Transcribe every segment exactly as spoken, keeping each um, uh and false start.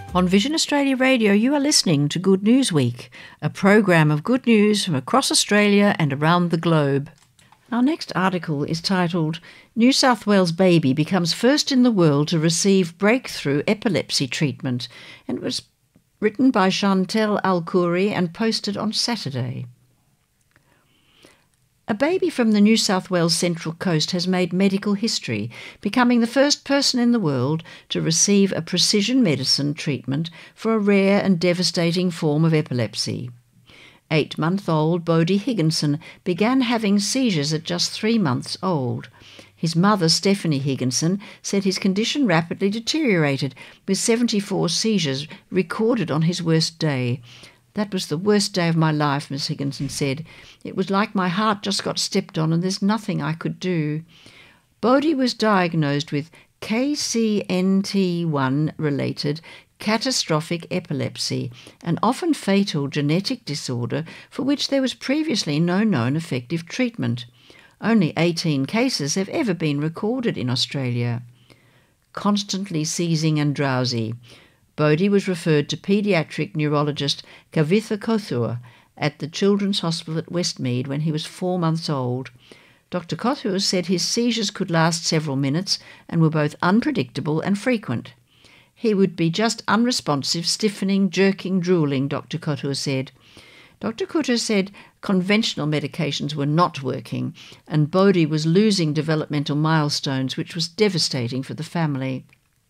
On Vision Australia Radio, you are listening to Good News Week, a program of good news from across Australia and around the globe. Our next article is titled, New South Wales Baby Becomes First in the World to Receive Breakthrough Epilepsy Treatment, and it was written by Chantel Alkhouri and posted on Saturday. A baby from the New South Wales Central Coast has made medical history, becoming the first person in the world to receive a precision medicine treatment for a rare and devastating form of epilepsy. Eight-month-old Bodie Higginson began having seizures at just three months old. His mother, Stephanie Higginson, said his condition rapidly deteriorated, with seventy-four seizures recorded on his worst day. "That was the worst day of my life," Miss Higginson said. "It was like my heart just got stepped on and there's nothing I could do." Bodie was diagnosed with K C N T one-related catastrophic epilepsy, an often fatal genetic disorder for which there was previously no known effective treatment. Only eighteen cases have ever been recorded in Australia. Constantly seizing and drowsy. Bodie was referred to paediatric neurologist Kavitha Kothur at the Children's Hospital at Westmead when he was four months old. Doctor Kothur said his seizures could last several minutes and were both unpredictable and frequent. He would be just unresponsive, stiffening, jerking, drooling, Doctor Kothur said. Doctor Kothur said conventional medications were not working and Bodie was losing developmental milestones, which was devastating for the family.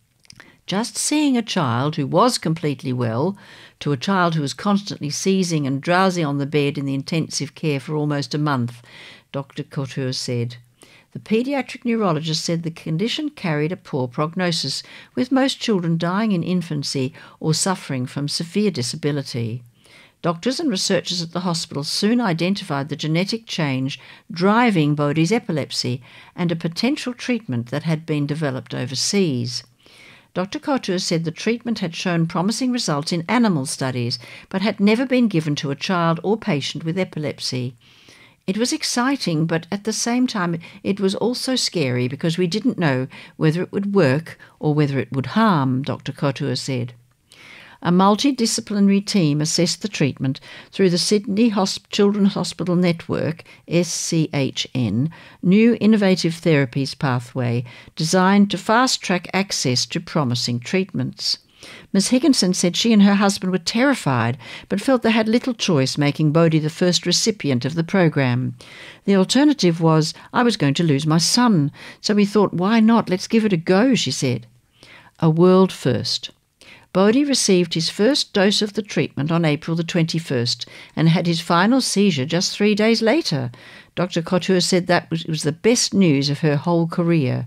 Just seeing a child who was completely well to a child who was constantly seizing and drowsy on the bed in the intensive care for almost a month, Doctor Kothur said. The paediatric neurologist said the condition carried a poor prognosis, with most children dying in infancy or suffering from severe disability. Doctors and researchers at the hospital soon identified the genetic change driving Bodie's epilepsy and a potential treatment that had been developed overseas. Doctor Kothur said the treatment had shown promising results in animal studies, but had never been given to a child or patient with epilepsy. It was exciting, but at the same time it was also scary because we didn't know whether it would work or whether it would harm, Doctor Kothur said. A multidisciplinary team assessed the treatment through the Sydney Hosp- Children's Hospital Network, S C H N, New Innovative Therapies Pathway, designed to fast-track access to promising treatments. Miz Higginson said she and her husband were terrified, but felt they had little choice, making Bodie the first recipient of the program. The alternative was, "I was going to lose my son, so we thought, why not? Let's give it a go," she said. A world first. Bodie received his first dose of the treatment on April the twenty-first and had his final seizure just three days later. Doctor Kothur said that was, was the best news of her whole career.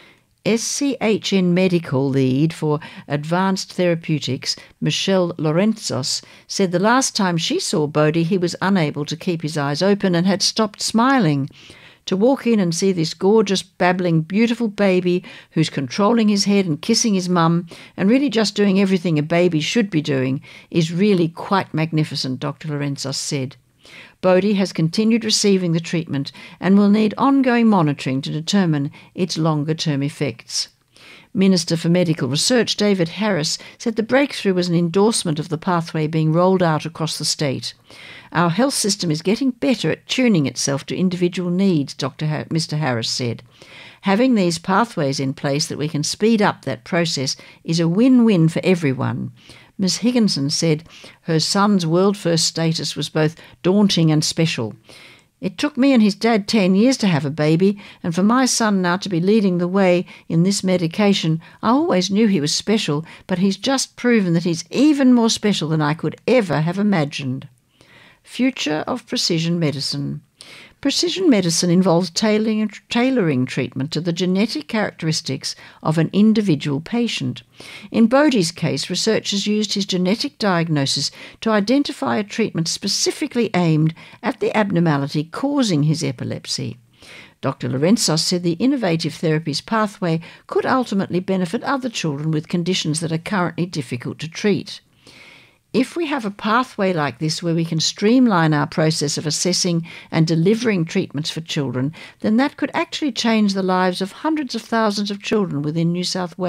S C H N Medical Lead for Advanced Therapeutics, Michelle Lorenzos, said the last time she saw Bodie he was unable to keep his eyes open and had stopped smiling. To walk in and see this gorgeous, babbling, beautiful baby who's controlling his head and kissing his mum and really just doing everything a baby should be doing is really quite magnificent, Doctor Lorenzos said. Bodie has continued receiving the treatment and will need ongoing monitoring to determine its longer-term effects. Minister for Medical Research David Harris said the breakthrough was an endorsement of the pathway being rolled out across the state. Our health system is getting better at tuning itself to individual needs, Doctor Ha- Mister Harris said. Having these pathways in place that we can speed up that process is a win-win for everyone. Miz Higginson said her son's world-first status was both daunting and special. "It took me and his dad ten years to have a baby, and for my son now to be leading the way in this medication, I always knew he was special, but he's just proven that he's even more special than I could ever have imagined." Future of precision medicine. Precision medicine involves tailoring, tailoring treatment to the genetic characteristics of an individual patient. In Bodie's case, researchers used his genetic diagnosis to identify a treatment specifically aimed at the abnormality causing his epilepsy. Doctor Lorenzos said the innovative therapies pathway could ultimately benefit other children with conditions that are currently difficult to treat. If we have a pathway like this where we can streamline our process of assessing and delivering treatments for children, then that could actually change the lives of hundreds of thousands of children within New South Wales.